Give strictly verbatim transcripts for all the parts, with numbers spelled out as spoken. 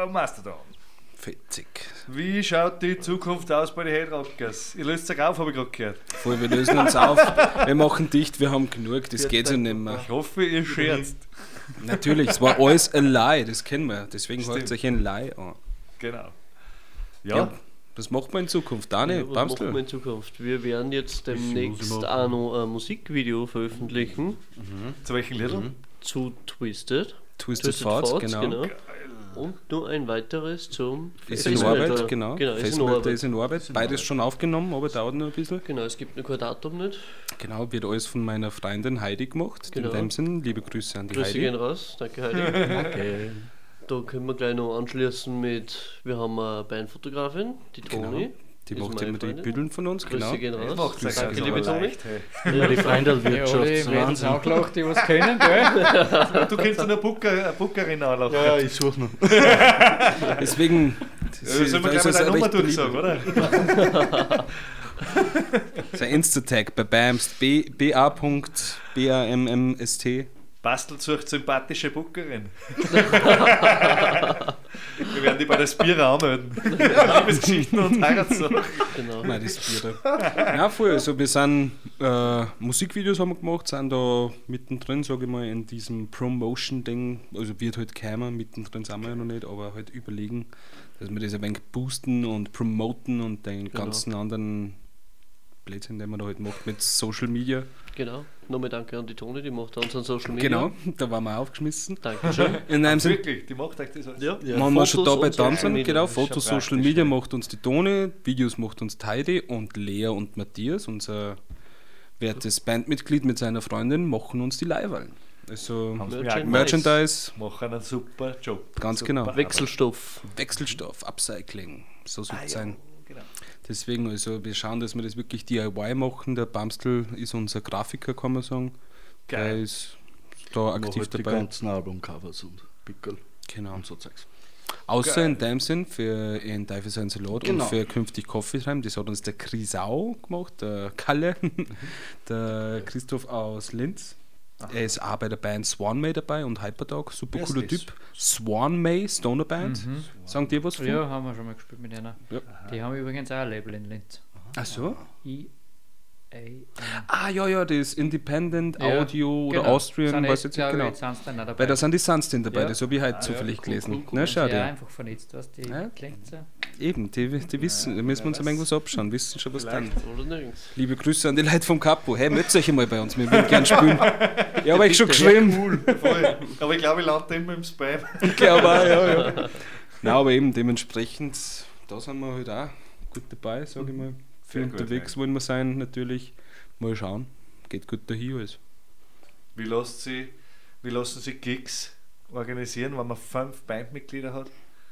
Mastodon. Fetzig. Wie schaut die Zukunft aus bei den Headrockers? Ihr löst euch auf, habe ich gerade gehört. Voll, wir lösen uns auf. Wir machen dicht, wir haben genug, das geht so nicht mehr. Ich hoffe, ihr scherzt. Natürlich, es war alles ein Lie, das kennen wir. Deswegen Stimmt. hört euch ein Lie an. Genau. Ja, Ja, was macht man in Zukunft? Dani, Ja, was Bamstel? machen wir in Zukunft? Wir werden jetzt Bisschen demnächst Musik machen. auch noch ein Musikvideo veröffentlichen zu welchen Liedern? Mhm. zu Twisted. Twisted Thoughts, genau. Und nur ein weiteres zum Ist in Festmelder. Arbeit, genau. Genau, ist in Festmelder Arbeit. ist in Arbeit. Beides schon aufgenommen, aber dauert noch ein bisschen. Genau, es gibt noch kein Datum nicht. Genau, wird alles von meiner Freundin Heidi gemacht. Genau. In dem Sinn, liebe Grüße an die Grüße Heidi. gehen raus, danke Heidi. Okay. Da können wir gleich noch anschließen mit, wir haben eine Bandfotografin, die Toni. Genau. Die ist macht meine immer die Freundin. Bilder von uns, Grüße genau. gehen Das raus. macht es Danke, also liebe Toni. leicht. Hey. Ja, die Ja, Freundelwirtschaft. alle Mädels Wahnsinn. auch gelacht, die was können, gell? Du kannst eine Booker, Bookerin anlachen. Ja, ja, ich suche noch. Deswegen. Ja, sollen wir gleich mal deine Nummer durchsagen, oder? Sein Insta-Tag bei Bamst, B- ba.bamst. Bastel sucht sympathische Bookerin. Wir werden die bei der Spira anmelden. Liebesgeschichten und Heiratssachen. Genau. Nein, das Bier da. Ja, voll. Also, wir sind äh, Musikvideos haben wir gemacht, sind da mittendrin, sage ich mal, in diesem Promotion-Ding. Also, wird halt keimer, mittendrin sind wir ja noch nicht, aber halt überlegen, dass wir das ein wenig boosten und promoten und den Genau. ganzen anderen Blödsinn, den man da halt macht mit Social Media. Genau. Nochmal danke an die Toni, die macht unseren Social Media. Genau, da waren wir aufgeschmissen. Dankeschön. In einem Sinn, Wirklich, die macht euch das alles. Ja, wenn wir schon da bei und Social dann sind, Media. genau, Das ist schon Fotos, Social praktisch, Media ja. macht uns die Toni, Videos macht uns die Heidi und Lea und Matthias, unser wertes Bandmitglied mit seiner Freundin, machen uns die Leihwahlen. Also Haben sie mir Merchandise. auch Merchandise, Machen einen super Job. Ganz super genau. Arbeit. Wechselstoff. Wechselstoff, Upcycling, so soll Ah, es ja, sein. genau. Deswegen, also wir schauen, dass wir das wirklich D I Y machen. Der Bamstel ist unser Grafiker, kann man sagen. Der Geil. ist da Aktiv aktiv halt die dabei. ganzen Albumcovers und Pickel Genau. und so Zeugs. Außer Geil. in dem Sinn für in Teufel sein Salat Genau. und für künftig Coffee Time, das hat uns der Chrisau gemacht, der Kalle, der Christoph aus Linz. Er ist auch bei der Band Swan May dabei und Hyperdog, super Wer ist cooler das? Typ. Swan May, Stoner Band. Mhm. Sagen dir was von? Ja, haben wir schon mal gespielt mit einer. Ja. Die haben übrigens auch ein Label in Linz. Ach so? I A N. Ah ja, ja, das Independent Ja, Audio oder genau. Austrian, Sind weiß jetzt, jetzt nicht glaub ich, genau. jetzt sind's dann auch dabei. Weil da sind die Sunstein dabei, Ja. das habe ich heute Ah, zufällig ja, cool, gelesen. cool, cool. Na, schau Ja, dir. einfach vernetzt, was die Ja. klingt so. Eben, die, die wissen, da müssen wir uns ein wenig was abschauen, wissen schon was dann. Vielleicht. Oder nirgends. Liebe Grüße an die Leute vom Capo. Hey, meldet euch einmal bei uns, wir würden gerne spielen. Ja, aber ich schon geschrieben. Voll. Aber ich glaube, ich lande immer im Spam. Ich glaube auch, ja, ja. Nein, aber eben dementsprechend, da sind wir halt auch gut dabei, sage ich mal. Viel Sehr gut, unterwegs wollen wir sein, natürlich. Mal schauen, geht gut dahin alles. Wie, lässt sie, wie lassen Sie Gigs organisieren, wenn man fünf Bandmitglieder hat?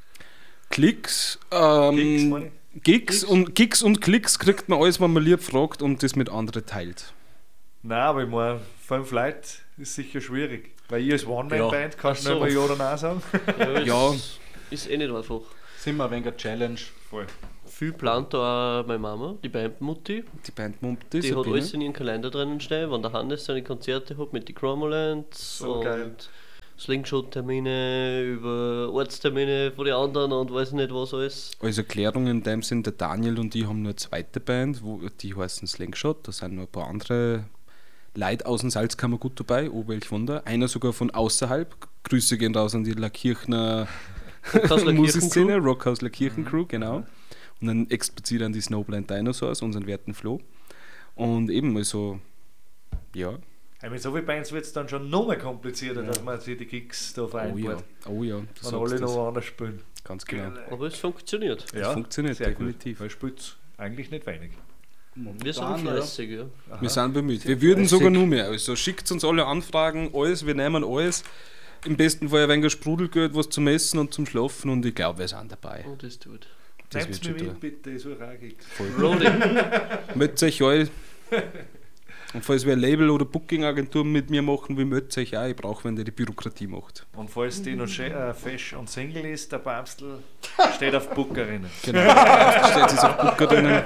Klicks, ähm, Gigs, meine ich? Gigs, und, Gigs und Klicks kriegt man alles, wenn man lieb fragt und das mit anderen teilt. Nein, aber ich meine, fünf Leute ist sicher schwierig. Weil ich als One-Man-Band kann Ach ich so. nicht mal Ja oder Nein sagen. Ja, ist, Ja. ist eh nicht einfach. Sind wir ein wenig eine Challenge. Voll. Viel plant da auch meine Mama, die Bandmutti. Die Band Mumpte, Die hat alles in ihren Kalender drinnen stehen, wenn der Hannes seine Konzerte hat mit den Chromolands So und geil. Slingshot-Termine über Ortstermine von den anderen und weiß nicht was alles. Als Erklärung in dem Sinn, der Daniel und ich haben nur eine zweite Band, wo, die heißen Slingshot, da sind noch ein paar andere Leute aus dem Salzkammer gut dabei, oh welch Wunder. Einer sogar von außerhalb, Grüße gehen raus an die Lackirchner Rockhaus Musikszene, Rockhaus Lackirchen Crew, genau. Und dann explizit an die Snowblind Dinosaurs, unseren werten Flo. Und eben, also, ja, Ja, mit so vielen Bands wird es dann schon noch mehr komplizierter, dass man sich die Gigs da oh ja, vereinbart. oh ja, du Wenn sagst alle das. noch anders spielen. Ganz genau. Aber es funktioniert. Das funktioniert sehr definitiv. Gut. Weil spielt eigentlich nicht wenig. Wir sind Momentan, fleißig, ja. Aha. Wir sind bemüht. Wir würden fleißig. sogar nur mehr. Also schickt uns alle Anfragen, alles, wir nehmen alles. Im besten Fall ein wenig Sprudelgeld, was zum Essen und zum Schlafen und ich glaube, wir sind dabei. Und das tut. Das Nehmt wird mir schon mit, bitte, ich suche auch Gigs. Rolling. Meldet euch alle. Und falls wir ein Label oder Booking-Agentur mit mir machen will, meldet euch auch. Ich brauche, wenn der die Bürokratie macht. Und falls die noch sche- äh, fesch und Single ist, der Bamstel steht auf Bookerinnen. Genau. Da steht es auf Booker drinnen.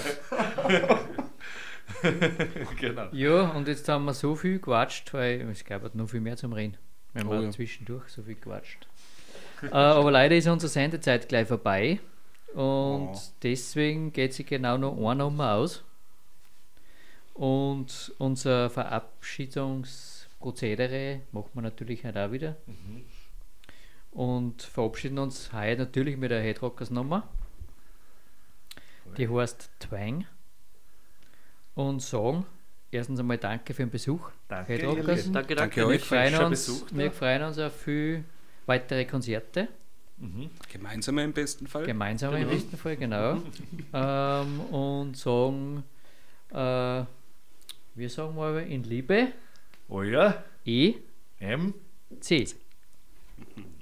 Genau. Ja, und jetzt haben wir so viel gequatscht, weil es gab noch viel mehr zum Reden. Wenn Oh wir ja. zwischendurch so viel gequatscht. äh, aber leider ist unsere Sendezeit gleich vorbei. Und Oh. deswegen geht sich genau noch eine Nummer aus. Und unser Verabschiedungsprozedere machen wir natürlich heute auch wieder. Und verabschieden uns heute natürlich mit der Headrockers Nummer. Die heißt Twang. Und sagen erstens einmal danke für den Besuch. Danke, Headrockers. ihr Lieben. Danke, Danke danke. euch. Wir freuen, Frischer uns, Besuch da. wir freuen uns auf viele weitere Konzerte. Gemeinsam im besten Fall. Gemeinsam im besten Fall, genau. ähm, und sagen, äh, wir sagen mal in Liebe, Oh ja, E, M. C.